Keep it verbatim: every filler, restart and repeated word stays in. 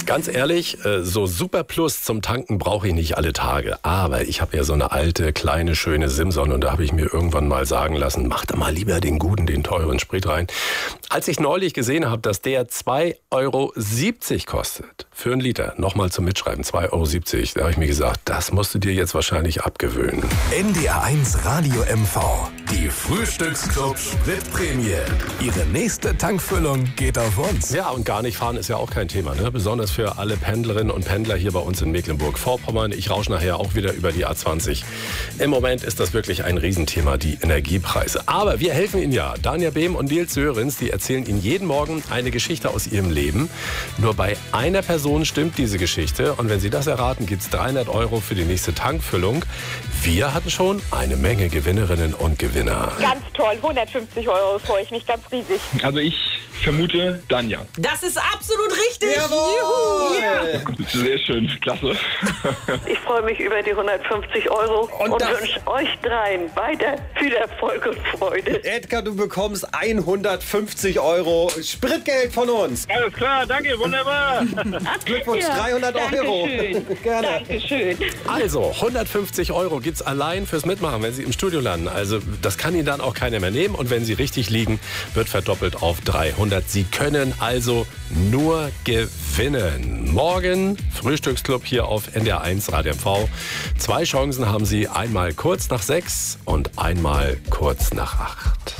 Ganz ehrlich, so Super Plus zum Tanken brauche ich nicht alle Tage. Aber ich habe ja so eine alte, kleine, schöne Simson und da habe ich mir irgendwann mal sagen lassen, mach da mal lieber den guten, den teuren Sprit rein. Als ich neulich gesehen habe, dass der zwei Euro siebzig kostet für einen Liter, nochmal zum Mitschreiben, zwei Euro siebzig, da habe ich mir gesagt, das musst du dir jetzt wahrscheinlich abgewöhnen. N D R eins Radio M V, die Frühstücksclub Spritprämie. Ihre nächste Tankfüllung geht auf uns. Ja, und gar nicht fahren ist ja auch kein Thema, ne? Besonders für alle Pendlerinnen und Pendler hier bei uns in Mecklenburg-Vorpommern. Ich rausche nachher auch wieder über die A zwanzig. Im Moment ist das wirklich ein Riesenthema, die Energiepreise. Aber wir helfen Ihnen ja. Danja Behm und Nils Sörens, die erzählen Ihnen jeden Morgen eine Geschichte aus ihrem Leben. Nur bei einer Person stimmt diese Geschichte. Und wenn Sie das erraten, gibt es dreihundert Euro für die nächste Tankfüllung. Wir hatten schon eine Menge Gewinnerinnen und Gewinner. Ganz toll, hundertfünfzig Euro, freue ich mich ganz riesig. Also ich vermute Danja. Das ist absolut richtig. Jawohl! Ja. Sehr schön, klasse. Ich freue mich über die hundertfünfzig Euro und, Und das- wünsche euch dreien weiter viel Erfolg und Freude. Edgar, du bekommst hundertfünfzig Euro Spritgeld von uns. Alles klar, danke, wunderbar. Glückwunsch, dreihundert Euro. Gerne. Dankeschön. Also, hundertfünfzig Euro gibt's allein fürs Mitmachen, wenn Sie im Studio landen. Also, das kann Ihnen dann auch keiner mehr nehmen. Und wenn Sie richtig liegen, wird verdoppelt auf dreihundert. Sie können also nur gewinnen. Morgen Frühstücksclub hier auf N D R eins Radio M V. Zwei Chancen haben Sie. Einmal kurz nach sechs und einmal kurz nach acht.